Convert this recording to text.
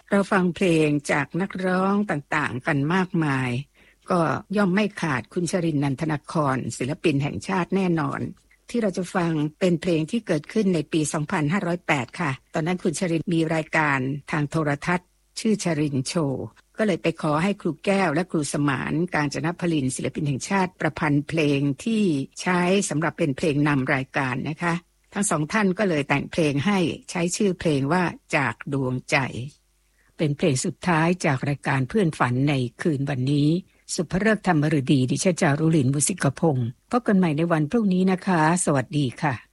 เราฟังเพลงจากนักร้องต่างๆกันมากมายก็ย่อมไม่ขาดคุณชรินทร์ นันทนครศิลปินแห่งชาติแน่นอนที่เราจะฟังเป็นเพลงที่เกิดขึ้นในปี 2508 ค่ะตอนนั้นคุณชรินทร์มีรายการทางโทรทัศน์ชื่อชรินทร์โชว์ก็เลยไปขอให้ครูแก้วและครูสมานกาญจนพลินศิลปินแห่งชาติประพันธ์เพลงที่ใช้สำหรับเป็นเพลงนำรายการนะคะทั้งสองท่านก็เลยแต่งเพลงให้ใช้ชื่อเพลงว่าจากดวงใจเป็นเพลงสุดท้ายจากรายการเพื่อนฝันในคืนวันนี้สุภฤกษ์ธรรมฤดีดิฉันจารุลิน มุสิกพงศ์พบกันใหม่ในวันพรุ่งนี้นะคะสวัสดีค่ะ